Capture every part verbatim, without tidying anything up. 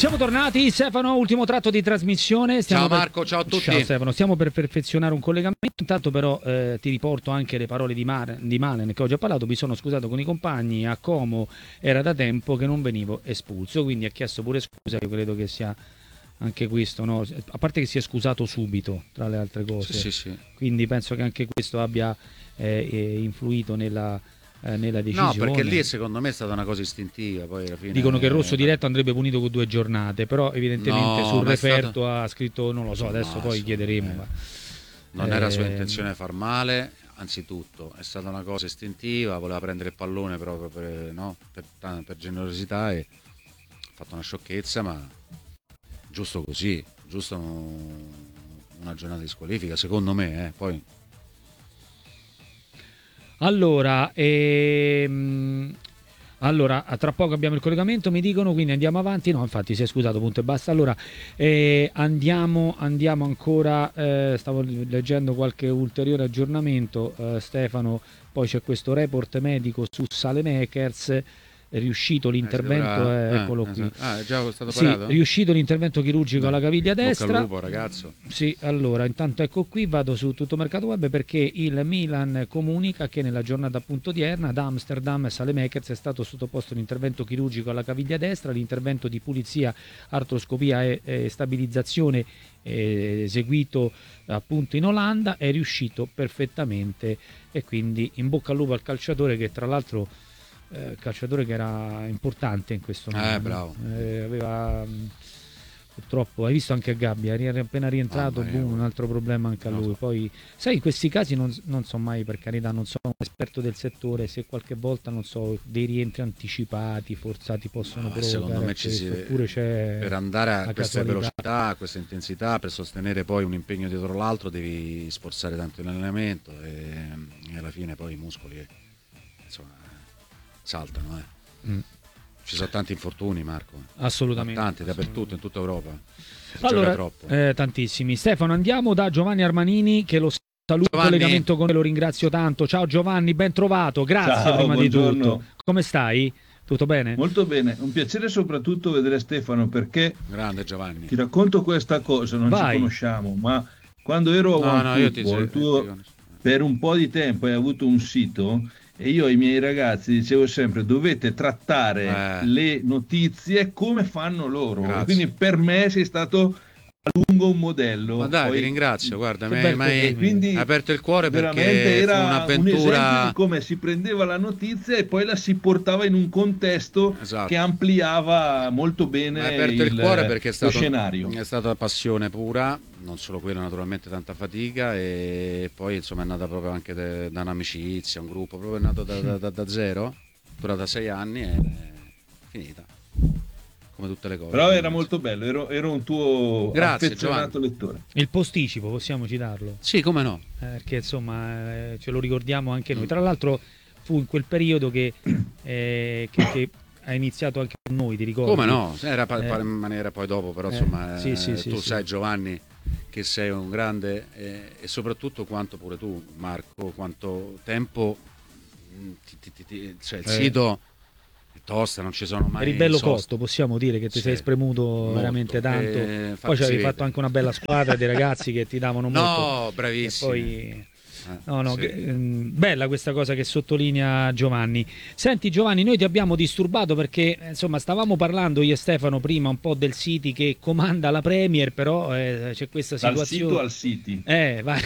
Siamo tornati, Stefano, ultimo tratto di trasmissione. Stiamo ciao Marco, per... ciao a tutti. Ciao Stefano, stiamo per perfezionare un collegamento. Intanto però eh, ti riporto anche le parole di, Mar... di Malen che ho già parlato. Mi sono scusato con i compagni, a Como era da tempo che non venivo espulso, quindi ha chiesto pure scusa. Io credo che sia anche questo, no? A parte che si è scusato subito, tra le altre cose. Sì, sì, sì. Quindi penso che anche questo abbia eh, influito nella... Eh, nella decisione. No, perché lì secondo me è stata una cosa istintiva. Poi alla fine dicono che il rosso diretto andrebbe punito con due giornate, però evidentemente no, sul referto stato... ha scritto, non lo so, adesso no, poi chiederemo. eh, Ma... non eh... era sua intenzione far male, anzitutto è stata una cosa istintiva, voleva prendere il pallone proprio per, no, per, per generosità e ha fatto una sciocchezza, ma giusto così, giusto una giornata di squalifica, secondo me, eh, poi. Allora, ehm, allora, tra poco abbiamo il collegamento, mi dicono, quindi andiamo avanti. No, infatti si è scusato, punto e basta. Allora, eh, andiamo, andiamo ancora, eh, stavo leggendo qualche ulteriore aggiornamento, eh, Stefano, poi c'è questo report medico su Saelemaekers. È riuscito l'intervento, eh, eh, eccolo eh, qui. Ah, è già stato sì, parato? riuscito l'intervento chirurgico alla caviglia destra. Bocca al lupo, ragazzo. Sì, allora, intanto ecco qui, vado su tutto mercato web perché il Milan comunica che nella giornata appunto odierna ad Amsterdam Saelemaekers è stato sottoposto l'intervento chirurgico alla caviglia destra, l'intervento di pulizia, artroscopia e, e stabilizzazione eh, eseguito appunto in Olanda è riuscito perfettamente, e quindi in bocca al lupo al calciatore, che tra l'altro Eh, calciatore che era importante in questo momento. Eh, bravo. Eh, aveva mh, purtroppo, hai visto anche a Gabbia, era appena rientrato, ah, boom, un altro problema anche a lui. So. Poi, sai, in questi casi non, non so mai, per carità, non sono un esperto del settore, se qualche volta, non so, dei rientri anticipati, forzati possono no, provocare. Secondo me ci si, oppure c'è per andare a queste casualità. velocità, a questa intensità, per sostenere poi un impegno dietro l'altro, devi sforzare tanto l'allenamento e, e alla fine poi i muscoli, insomma, saltano, eh. mm. Ci sono tanti infortuni, Marco. Assolutamente. Tanti, dappertutto, in tutta Europa. Si allora, troppo. Eh, tantissimi. Stefano, andiamo da Giovanni Armanini, che lo saluto, Giovanni. collegamento con me, lo ringrazio tanto. Ciao Giovanni, ben trovato, grazie. Ciao, prima buongiorno. di tutto. Come stai? Tutto bene? Molto bene, un piacere soprattutto vedere Stefano, perché grande Giovanni. Ti racconto questa cosa, non Vai. ci conosciamo, ma quando ero a no, One no, Football, ti tu per un po' di tempo hai avuto un sito e io ai miei ragazzi dicevo sempre: dovete trattare eh. le notizie come fanno loro. Grazie. Quindi per me sei stato a lungo un modello. Ma dai, Poi, ti ringrazio, guarda, mi hai aperto il cuore, perché era fu un'avventura. Un esempio di come si prendeva la notizia e poi la si portava in un contesto, esatto, che ampliava molto bene hai aperto il, il cuore, perché è stato, lo scenario. È stata passione pura, non solo quella, naturalmente tanta fatica, e poi insomma è nata proprio anche de, da un'amicizia, un gruppo, proprio è nato da, da, da, da zero, durata sei anni e è finita. Come tutte le cose. Però era molto bello, ero, ero un tuo Grazie, affezionato Giovanni. lettore. Il posticipo, possiamo citarlo? Sì, come no? Eh, perché insomma eh, ce lo ricordiamo anche noi. Tra l'altro fu in quel periodo che, eh, che, che ha iniziato anche con noi, ti ricordi? Come no? Era pa- eh, in maniera poi dopo, però insomma, eh, sì, sì, eh, sì, tu sì. sai, Giovanni, che sei un grande, eh, e soprattutto quanto pure tu, Marco, quanto tempo ti, ti, ti, ti, cioè il eh. sito tosta, non ci sono mai. Eri bello soste. Costo, possiamo dire che ti sì, sei spremuto molto. veramente tanto. Eh, poi ci avevi vede. fatto anche una bella squadra dei ragazzi che ti davano molto. No, bravissimo. E poi Eh, no, no, sì. che, ehm, bella questa cosa che sottolinea Giovanni. Senti Giovanni, noi ti abbiamo disturbato perché eh, insomma stavamo parlando io e Stefano prima un po' del City che comanda la Premier, però eh, c'è questa situazione. Dal sito al City. Eh, vai.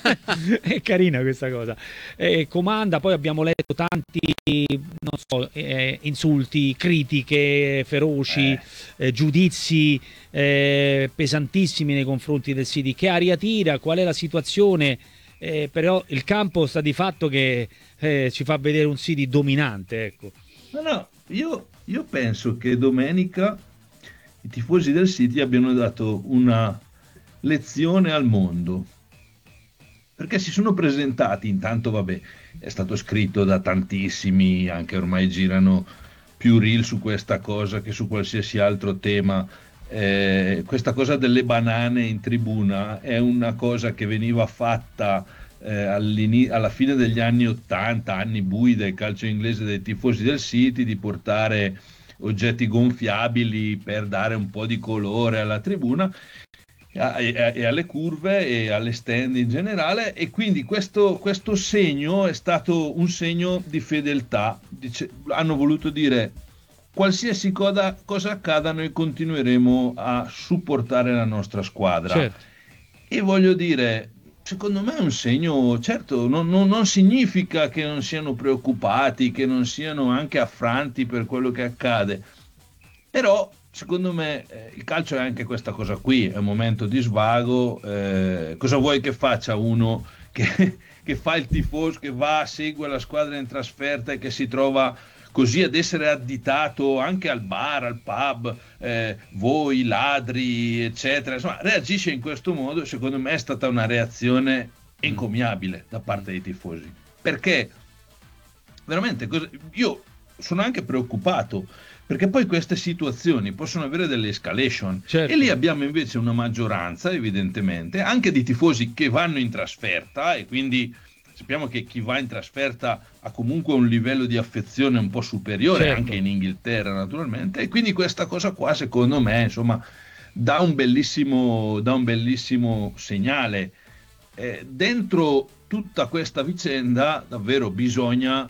È carina questa cosa. Eh, comanda, poi abbiamo letto tanti non so, eh, insulti, critiche feroci, Eh. eh, giudizi eh, pesantissimi nei confronti del City. Che aria tira? Qual è la situazione? Eh, però il campo sta di fatto che eh, ci fa vedere un City dominante, ecco. No, no, io, io penso che domenica i tifosi del City abbiano dato una lezione al mondo, perché si sono presentati, intanto vabbè, è stato scritto da tantissimi, anche ormai girano più reel su questa cosa che su qualsiasi altro tema. Eh, questa cosa delle banane in tribuna è una cosa che veniva fatta eh, alla fine degli anni ottanta, anni bui del calcio inglese, dai tifosi del City, di portare oggetti gonfiabili per dare un po' di colore alla tribuna e alle curve e alle stand in generale, e quindi questo, questo segno è stato un segno di fedeltà. Dice, hanno voluto dire qualsiasi cosa, cosa accada noi continueremo a supportare la nostra squadra. Certo. E voglio dire, secondo me è un segno, certo, non, non, non significa che non siano preoccupati, che non siano anche affranti per quello che accade, però secondo me eh, il calcio è anche questa cosa qui, è un momento di svago. Eh, cosa vuoi che faccia uno che, che fa il tifoso, che va, segue la squadra in trasferta e che si trova così ad essere additato anche al bar, al pub, eh, voi ladri, eccetera, insomma, reagisce in questo modo. Secondo me è stata una reazione encomiabile da parte dei tifosi, perché veramente io sono anche preoccupato, perché poi queste situazioni possono avere delle escalation, certo. E lì abbiamo invece una maggioranza, evidentemente, anche di tifosi che vanno in trasferta, e quindi sappiamo che chi va in trasferta ha comunque un livello di affezione un po' superiore, certo. Anche in Inghilterra naturalmente, e quindi questa cosa qua secondo me insomma dà un bellissimo, dà un bellissimo segnale. Eh, dentro tutta questa vicenda davvero bisogna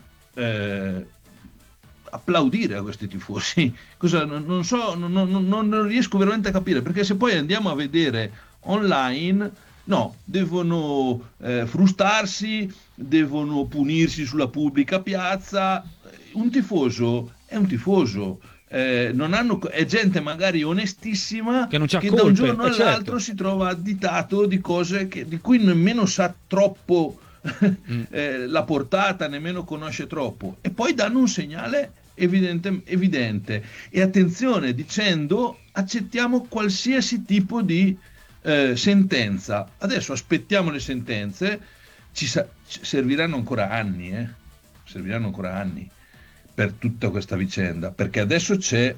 eh, applaudire a questi tifosi. Cosa, non, non so, non, non, non riesco veramente a capire, perché se poi andiamo a vedere online, no, devono eh, frustarsi, devono punirsi sulla pubblica piazza. Un tifoso è un tifoso, eh, non hanno, è gente magari onestissima che, non c'ha che colpe, da un giorno eh, all'altro certo. si trova additato di cose che, di cui nemmeno sa troppo mm. eh, la portata, nemmeno conosce troppo, e poi danno un segnale evidente, evidente. E attenzione, dicendo accettiamo qualsiasi tipo di Eh, sentenza. Adesso aspettiamo le sentenze, ci, sa- ci serviranno ancora anni, eh? serviranno ancora anni per tutta questa vicenda, perché adesso c'è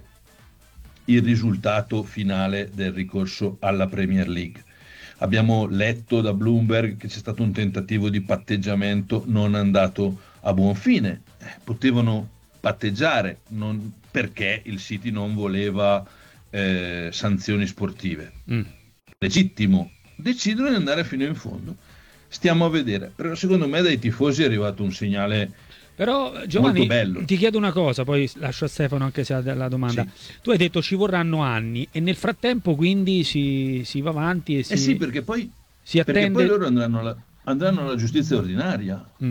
il risultato finale del ricorso alla Premier League. Abbiamo letto da Bloomberg che c'è stato un tentativo di patteggiamento non andato a buon fine. Eh, potevano patteggiare, non, perché il City non voleva eh, sanzioni sportive. Mm. Legittimo, decidono di andare fino in fondo. Stiamo a vedere, però secondo me dai tifosi è arrivato un segnale però, Giovanni, molto bello. Ti chiedo una cosa, poi lascio a Stefano anche se ha la domanda. Sì. Tu hai detto ci vorranno anni, e nel frattempo quindi si, si va avanti e si, eh sì, perché poi, si attende... perché poi loro andranno alla, andranno alla giustizia ordinaria mm.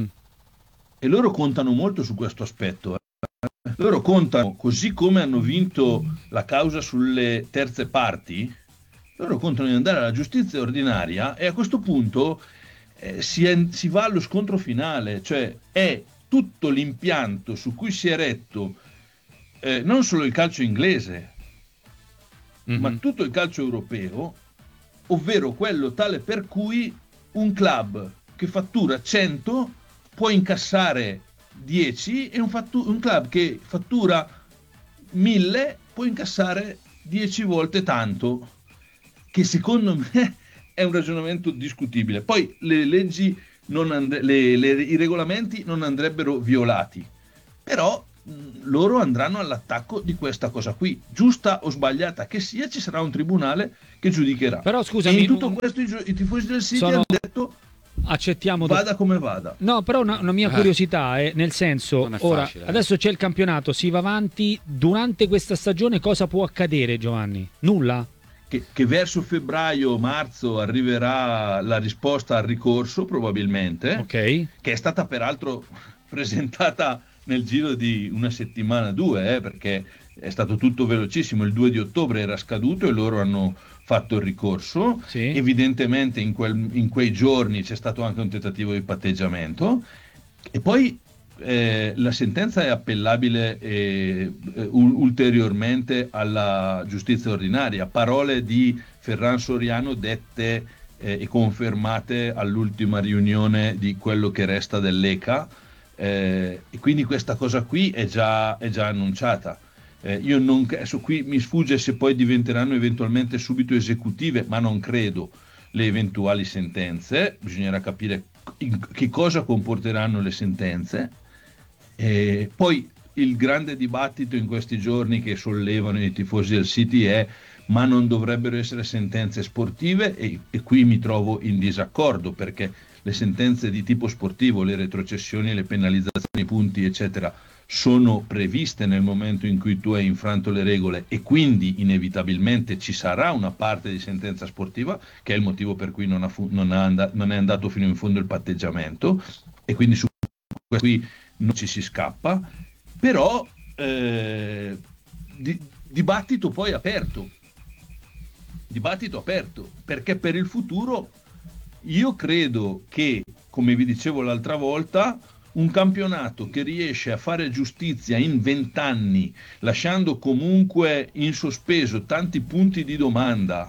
e loro contano molto su questo aspetto. Eh. Loro contano, così come hanno vinto la causa sulle terze parti, loro contano di andare alla giustizia ordinaria, e a questo punto eh, si, è, si va allo scontro finale, cioè è tutto l'impianto su cui si è retto eh, non solo il calcio inglese, mm-hmm. ma tutto il calcio europeo, ovvero quello tale per cui un club che fattura cento può incassare dieci, e un, fattu- un club che fattura mille può incassare dieci volte tanto, che secondo me è un ragionamento discutibile. Poi le leggi, non and- le, le, i regolamenti non andrebbero violati, però mh, loro andranno all'attacco di questa cosa qui, giusta o sbagliata che sia, ci sarà un tribunale che giudicherà. Però scusami, e in tutto questo i, i tifosi del City sono... hanno detto accettiamo vada do... come vada. No, però una, una mia curiosità è, nel senso, è ora facile, adesso eh. c'è il campionato, si va avanti, durante questa stagione cosa può accadere, Giovanni? Nulla? Che, che verso febbraio marzo arriverà la risposta al ricorso, probabilmente, okay. Che è stata peraltro presentata nel giro di una settimana, due, eh, perché è stato tutto velocissimo. Il due di ottobre era scaduto e loro hanno fatto il ricorso. Sì. Evidentemente in, quel, in quei giorni c'è stato anche un tentativo di patteggiamento, e poi Eh, la sentenza è appellabile eh, ulteriormente alla giustizia ordinaria. Parole di Ferran Soriano dette eh, e confermate all'ultima riunione di quello che resta dell'E C A, eh, e quindi questa cosa qui è già, è già annunciata. Eh, io non, adesso qui mi sfugge se poi diventeranno eventualmente subito esecutive, ma non credo, le eventuali sentenze. Bisognerà capire in, che cosa comporteranno le sentenze. E poi il grande dibattito in questi giorni che sollevano i tifosi del City è: ma non dovrebbero essere sentenze sportive? E, e qui mi trovo in disaccordo, perché le sentenze di tipo sportivo, le retrocessioni, le penalizzazioni, i punti eccetera, sono previste nel momento in cui tu hai infranto le regole, e quindi inevitabilmente ci sarà una parte di sentenza sportiva, che è il motivo per cui non, ha fu- non, ha and- non è andato fino in fondo il patteggiamento, e quindi su questo qui non ci si scappa. Però eh, di- dibattito poi aperto dibattito aperto perché per il futuro io credo che, come vi dicevo l'altra volta, un campionato che riesce a fare giustizia in vent'anni, lasciando comunque in sospeso tanti punti di domanda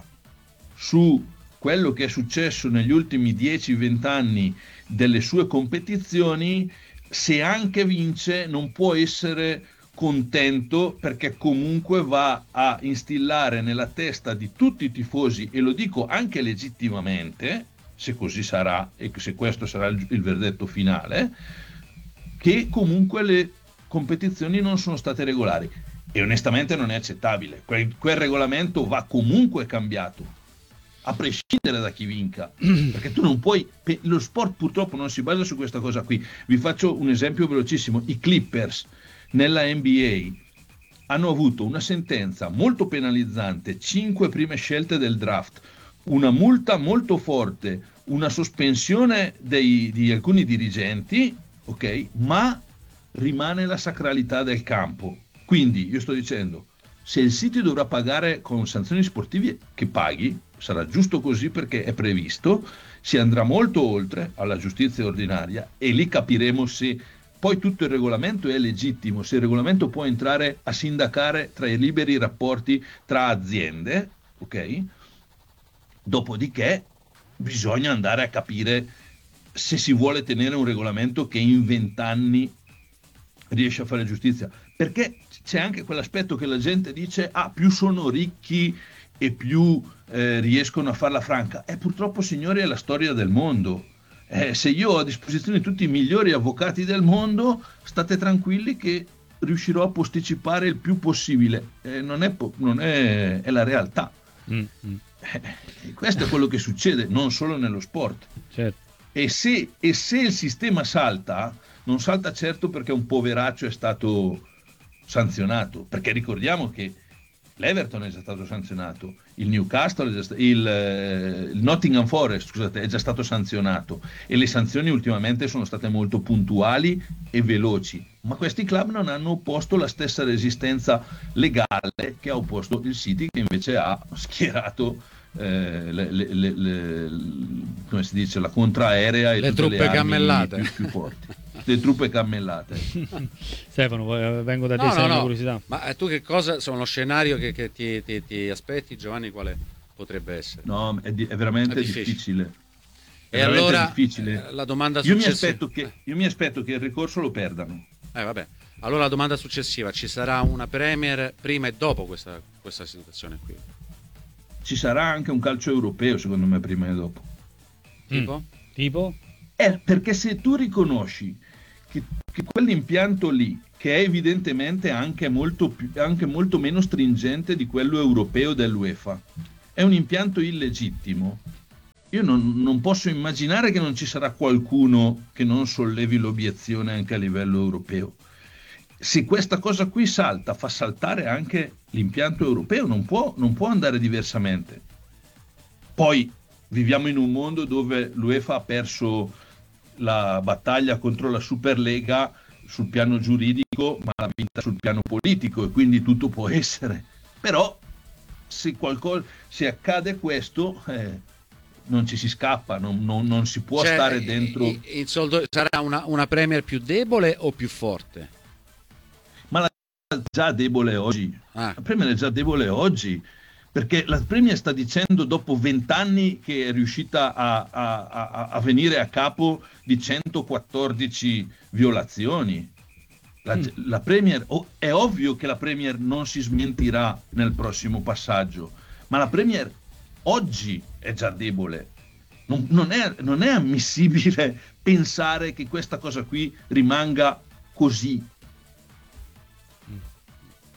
su quello che è successo negli ultimi dieci venti anni delle sue competizioni, se anche vince non può essere contento, perché comunque va a instillare nella testa di tutti i tifosi, e lo dico anche legittimamente, se così sarà e se questo sarà il, il verdetto finale, che comunque le competizioni non sono state regolari, e onestamente non è accettabile. Quel, quel regolamento va comunque cambiato, a prescindere da chi vinca, perché tu non puoi, lo sport purtroppo non si basa su questa cosa qui. Vi faccio un esempio velocissimo: i Clippers nella N B A hanno avuto una sentenza molto penalizzante, cinque prime scelte del draft, una multa molto forte, una sospensione dei, di alcuni dirigenti, ok? Ma rimane la sacralità del campo. Quindi io sto dicendo, se il City dovrà pagare con sanzioni sportive, che paghi, sarà giusto così perché è previsto, si andrà molto oltre alla giustizia ordinaria, e lì capiremo se poi tutto il regolamento è legittimo, se il regolamento può entrare a sindacare tra i liberi rapporti tra aziende, ok? Dopodiché bisogna andare a capire se si vuole tenere un regolamento che in vent'anni riesce a fare giustizia, perché c'è anche quell'aspetto che la gente dice: ah, più sono ricchi e più eh, riescono a farla franca. E purtroppo, signori, è la storia del mondo. Eh, se io ho a disposizione tutti i migliori avvocati del mondo, state tranquilli che riuscirò a posticipare il più possibile. Eh, non è, po- non è, è la realtà. Mm-hmm. Eh, questo è quello che succede, non solo nello sport. Certo. E se, e se il sistema salta, non salta certo perché un poveraccio è stato sanzionato, perché ricordiamo che l'Everton è già stato sanzionato, il Newcastle è già sta- il, il Nottingham Forest, scusate, è già stato sanzionato, e le sanzioni ultimamente sono state molto puntuali e veloci, ma questi club non hanno opposto la stessa resistenza legale che ha opposto il City, che invece ha schierato eh, le, le, le, le, come si dice, la contraerea e le tutte truppe le armi cammellate più, più forti. Le truppe cammellate. Stefano, vengo da te, no, sei no, una no. curiosità. Ma tu che cosa, insomma, lo scenario che, che ti, ti, ti aspetti, Giovanni, quale potrebbe essere? No, è, di, è veramente è difficile, difficile. È e allora difficile. Eh, la domanda io successiva, mi aspetto che io mi aspetto che il ricorso lo perdano. Eh, vabbè. Allora la domanda successiva: ci sarà una Premier prima e dopo questa, questa situazione qui? Ci sarà anche un calcio europeo, secondo me, prima e dopo. Tipo? Mm. Tipo? Eh, perché se tu riconosci che, che quell'impianto lì, che è evidentemente anche molto, più, anche molto meno stringente di quello europeo dell'UEFA, è un impianto illegittimo, io non, non posso immaginare che non ci sarà qualcuno che non sollevi l'obiezione anche a livello europeo. Se questa cosa qui salta, fa saltare anche l'impianto europeo, non può, non può andare diversamente. Poi viviamo in un mondo dove l'UEFA ha perso la battaglia contro la Superlega sul piano giuridico, ma l'ha vinta sul piano politico, e quindi tutto può essere. Però se qualcosa, se accade questo, eh, non ci si scappa, non, non, non si può cioè, stare dentro. Il soldo sarà una, una Premier più debole o più forte? Ma la già debole oggi. Ah. La Premier è già debole oggi, perché la Premier sta dicendo dopo vent'anni che è riuscita a, a, a, a venire a capo di centoquattordici violazioni. La, mm. la Premier, oh, è ovvio che la Premier non si smentirà nel prossimo passaggio, ma la Premier oggi è già debole. Non, non, è, non è ammissibile pensare che questa cosa qui rimanga così.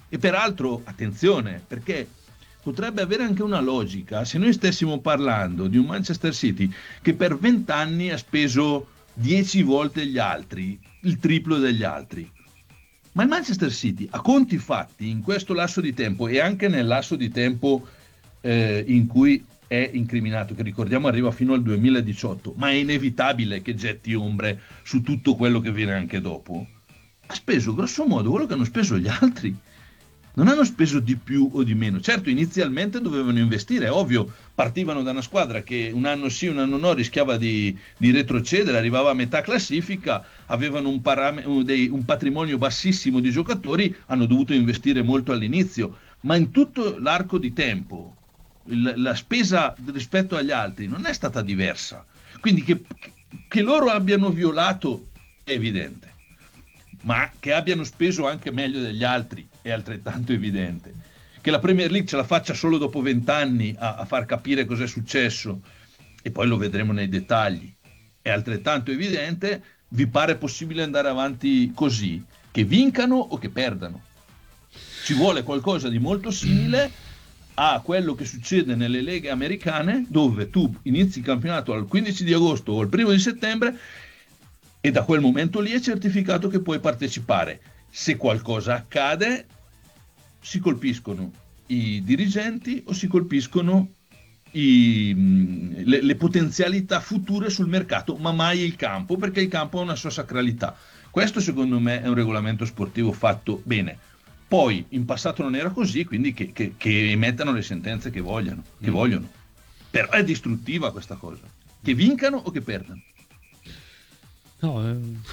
E peraltro, attenzione, perché potrebbe avere anche una logica se noi stessimo parlando di un Manchester City che per vent'anni ha speso dieci volte gli altri, il triplo degli altri. Ma il Manchester City, a conti fatti, in questo lasso di tempo e anche nel lasso di tempo eh, in cui è incriminato, che ricordiamo arriva fino al duemiladiciotto, ma è inevitabile che getti ombre su tutto quello che viene anche dopo, ha speso grosso modo quello che hanno speso gli altri. Non hanno speso di più o di meno. Certo, inizialmente dovevano investire, è ovvio, partivano da una squadra che un anno sì, un anno no, rischiava di, di retrocedere, arrivava a metà classifica, avevano un, param- un, dei, un patrimonio bassissimo di giocatori, hanno dovuto investire molto all'inizio, ma in tutto l'arco di tempo il, la spesa rispetto agli altri non è stata diversa. Quindi che, che loro abbiano violato è evidente, ma che abbiano speso anche meglio degli altri è altrettanto evidente. Che la Premier League ce la faccia solo dopo vent'anni a, a far capire cos'è successo, e poi lo vedremo nei dettagli, è altrettanto evidente. Vi pare possibile andare avanti così? Che vincano o che perdano? Ci vuole qualcosa di molto simile a quello che succede nelle leghe americane, dove tu inizi il campionato al quindici di agosto o al primo di settembre e da quel momento lì è certificato che puoi partecipare. Se qualcosa accade, si colpiscono i dirigenti o si colpiscono i, le, le potenzialità future sul mercato, ma mai il campo, perché il campo ha una sua sacralità. Questo secondo me è un regolamento sportivo fatto bene. Poi in passato non era così, quindi che, che, che emettano le sentenze che vogliono, che mm. vogliono. Però è distruttiva questa cosa. Che vincano o che perdano. No,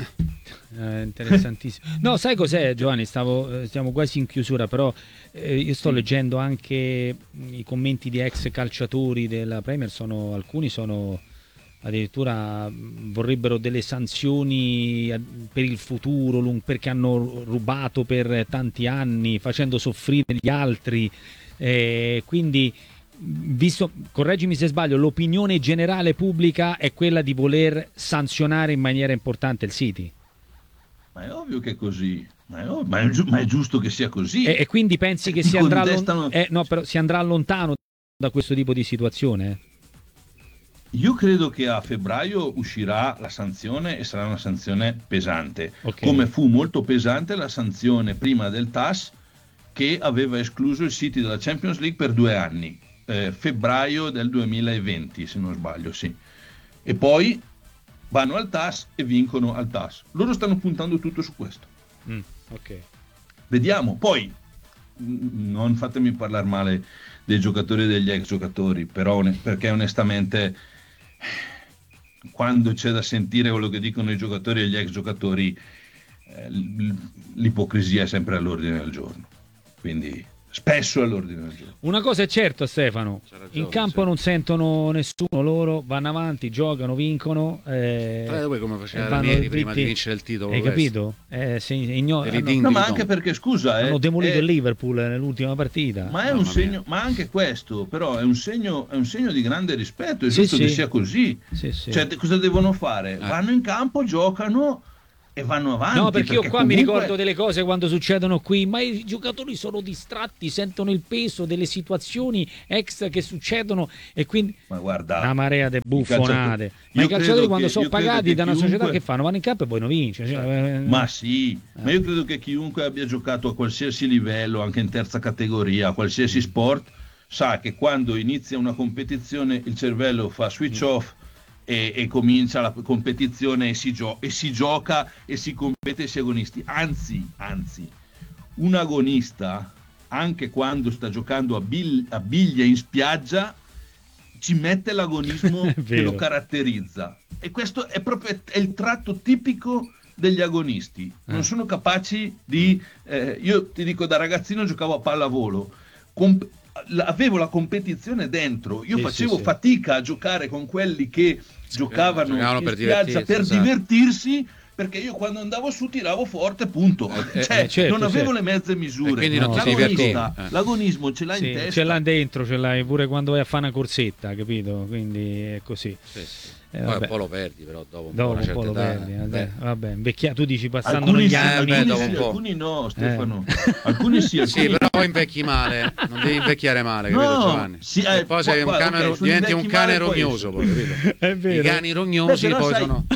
è interessantissimo. No, sai cos'è, Giovanni? Stavo, stiamo quasi in chiusura, però eh, io sto leggendo anche i commenti di ex calciatori della Premier. Sono, alcuni sono addirittura vorrebbero delle sanzioni per il futuro, perché hanno rubato per tanti anni, facendo soffrire gli altri. Eh, quindi. Visto, correggimi se sbaglio, l'opinione generale pubblica è quella di voler sanzionare in maniera importante il City. Ma è ovvio che è così, ma è, ovvio, ma è, gi- ma è giusto che sia così. E, e quindi pensi che si si andrà, contestano... lon- eh, no, però si andrà lontano da questo tipo di situazione? Io credo che a febbraio uscirà la sanzione e sarà una sanzione pesante, okay. Come fu molto pesante la sanzione prima del T A S che aveva escluso il City dalla Champions League per due anni. Eh, febbraio del duemilaventi, se non sbaglio, sì. E poi vanno al T A S e vincono al T A S. Loro stanno puntando tutto su questo. Mm, ok. Vediamo. Poi non fatemi parlare male dei giocatori e degli ex giocatori, però perché onestamente quando c'è da sentire quello che dicono i giocatori e gli ex giocatori, eh, l'ipocrisia è sempre all'ordine del giorno. Quindi spesso all'ordine del giorno. Una cosa è certa, Stefano, ragione, in campo sì. Non sentono nessuno, loro vanno avanti, giocano, vincono. Eh, Tra voi come faceva Ranieri prima di vincere il titolo. Hai capito? Eh, se igno- no, no, ma anche perché, scusa, hanno eh, demolito è, il Liverpool nell'ultima partita. Ma è un segno, ma anche questo, però è un segno, è un segno di grande rispetto, è sì, giusto sì. che sia così. Sì, sì. Cioè, cosa devono fare? Eh. Vanno in campo, giocano e vanno avanti. No, perché, perché io qua comunque... mi ricordo delle cose quando succedono qui, ma i giocatori sono distratti, sentono il peso delle situazioni extra che succedono e quindi ma guarda, una marea di buffonate. Ma i calciatori quando che, sono pagati da una chiunque... società che fanno? Vanno in campo e poi non vincono. Cioè, ma sì, eh. ma io credo che chiunque abbia giocato a qualsiasi livello, anche in terza categoria, a qualsiasi sport, sa che quando inizia una competizione il cervello fa switch off E, e comincia la competizione e si, gio- e si gioca e si compete e si agonisti. Anzi, anzi, un agonista, anche quando sta giocando a, bil- a biglia in spiaggia, ci mette l'agonismo che lo caratterizza. E questo è proprio è il tratto tipico degli agonisti. Non sono capaci di... Eh, io ti dico, da ragazzino giocavo a pallavolo. Comp- avevo la competizione dentro, io sì, facevo sì, fatica sì. a giocare con quelli che giocavano, giocavano in per spiaggia per esatto. divertirsi, perché io quando andavo su tiravo forte, punto. Eh, Cioè, eh, certo, non avevo certo. le mezze misure. E quindi non ti L'agonista- divertivi. Eh. L'agonismo ce l'hai Sì, in testa. ce l'hai dentro, ce l'hai pure quando vai a fare una corsetta, capito? Quindi è così. Sì, sì. Eh, Poi vabbè. un po' lo perdi, però dopo un Dopo po' una un certa po' lo età, perdi, eh, vabbè, beh. vabbè, invecchia- tu dici passando Alcuni gli sì, anni. beh, alcuni, dopo sì, un po'. alcuni no, Stefano. Eh. Alcuni sì, alcuni Sì, però invecchi male, non devi invecchiare male, capito No, Giovanni? sì, e eh, poi sei un guarda, cane, ok, ro- sugli diventi un invecchi cane male poi rognoso, esce. poi, capito? È vero. I cani rognosi Beh, però poi sai- sono...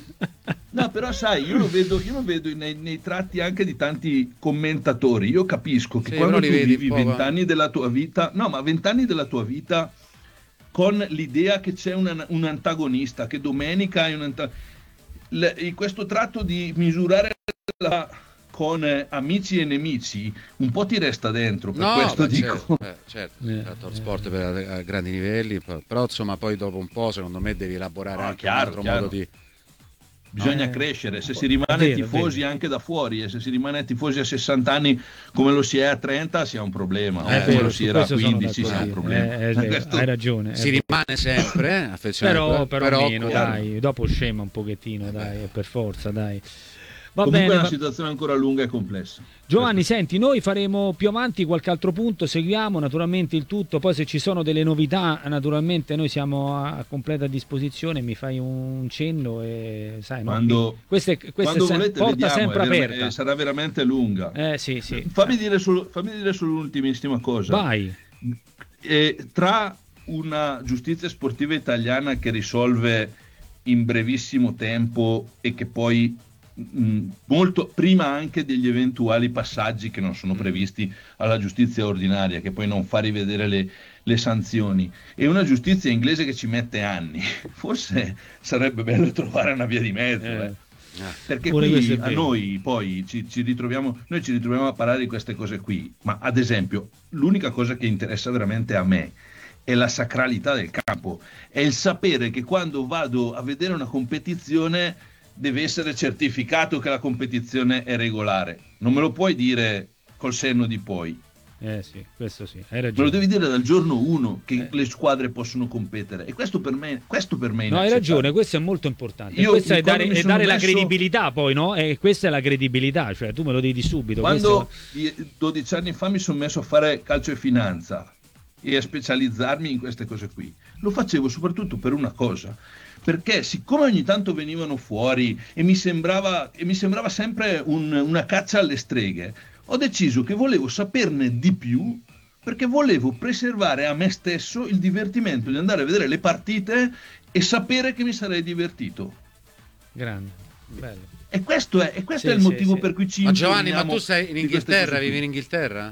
No, però sai, io lo vedo, io lo vedo nei, nei tratti anche di tanti commentatori. Io capisco che Sì, quando tu però li vedi vivi un po', vent'anni della tua vita, no, ma vent'anni della tua vita con l'idea che c'è un, un antagonista, che domenica è un antagonista. In questo tratto di misurare la, con eh, amici e nemici, un po' ti resta dentro. Per No, questo beh, dico. certo, eh, certo, Eh, il fatto eh. sport per, a grandi livelli, p- però insomma poi dopo un po' secondo me devi elaborare No, anche chiaro, un altro chiaro. modo di... Bisogna Eh, crescere, se è si rimane vero, è tifosi vero. anche da fuori e se si rimane tifosi a sessanta anni come lo si è a trenta si ha un problema, Eh, o come come vero, lo su si era a questo sono quindici si ha un d'accordo. problema. Eh, è vero, Questo- hai ragione. è Si vero. rimane sempre eh, affezionato, Però, eh, però, meno, chiaro. dai, dopo scema un pochettino, dai, per forza, dai. Va Comunque bene, è una va- situazione ancora lunga e complessa. Giovanni, senti, noi faremo più avanti qualche altro punto, seguiamo naturalmente il tutto, poi se ci sono delle novità, naturalmente noi siamo a, a completa disposizione, mi fai un cenno e sai, no? Quando, questa è, questa quando è sem- volete porta vediamo, sempre è vera- aperta. eh, sarà veramente lunga. Eh sì, sì. Fammi, dire solo, fammi dire solo un'ultimissima cosa. Vai. Eh, tra una giustizia sportiva italiana che risolve in brevissimo tempo e che poi mh, molto prima anche degli eventuali passaggi che non sono previsti alla giustizia ordinaria, che poi non fa rivedere le, le sanzioni, e una giustizia inglese che ci mette anni, forse sarebbe bello trovare una via di mezzo. Eh. eh. Perché Pure questo qui è a vero. noi poi ci, ci ritroviamo, noi ci ritroviamo a parlare di queste cose qui, ma ad esempio l'unica cosa che interessa veramente a me è la sacralità del campo, è il sapere che quando vado a vedere una competizione deve essere certificato che la competizione è regolare. Non me lo puoi dire col senno di poi. Eh sì, questo sì, hai Me lo ragione. devi dire dal giorno uno che Eh. le squadre possono competere. E questo per me, questo per me è No, hai inaccettabile. ragione, questo è molto importante. Io Questo è quando dare, mi è sono dare la messo- credibilità poi, no? E questa è la credibilità, cioè tu me lo devi subito. Quando questo- i- dodici anni fa mi sono messo a fare calcio e finanza e a specializzarmi in queste cose qui, lo facevo soprattutto per una cosa, perché siccome ogni tanto venivano fuori e mi sembrava, e mi sembrava sempre un- una caccia alle streghe, ho deciso che volevo saperne di più, perché volevo preservare a me stesso il divertimento di andare a vedere le partite e sapere che mi sarei divertito. Grande, bello. E questo è, e questo Sì, è il sì, motivo sì. per cui ci Ma Giovanni, ma informiamo tu sei in di queste Inghilterra, cose qui. vivi in Inghilterra?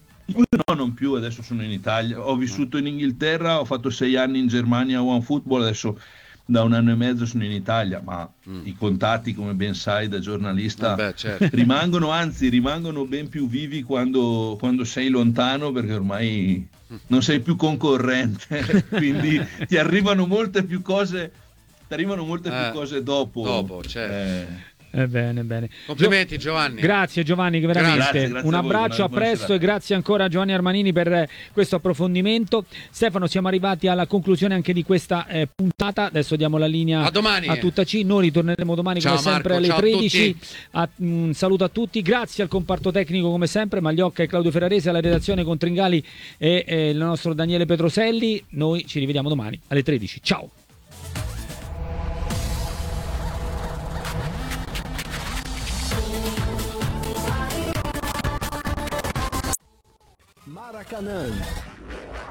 No, non più, adesso sono in Italia. Ho vissuto in Inghilterra, ho fatto sei anni in Germania a OneFootball, adesso da un anno e mezzo sono in Italia, ma Mm. i contatti, come ben sai, da giornalista Vabbè, certo. rimangono, anzi, rimangono ben più vivi quando, quando sei lontano, perché ormai non sei più concorrente, quindi ti arrivano molte più cose, ti arrivano molte Eh, più cose dopo. dopo, certo. Eh, Eh, bene, bene. Complimenti Giovanni. Grazie Giovanni, veramente. Grazie, grazie un a voi, abbraccio, buona- a buona presto serata. e grazie ancora a Giovanni Armanini per eh, questo approfondimento. Stefano, siamo arrivati alla conclusione anche di questa eh, puntata. Adesso diamo la linea A domani. a tutta C. Noi ritorneremo domani Ciao, come sempre Marco, alle ciao a tredici. tutti. A- un saluto a tutti, grazie al comparto tecnico come sempre, Magliocca e Claudio Ferrarese, alla redazione con Tringali e eh, il nostro Daniele Petroselli. Noi ci rivediamo domani alle tredici. Ciao. Maracanã.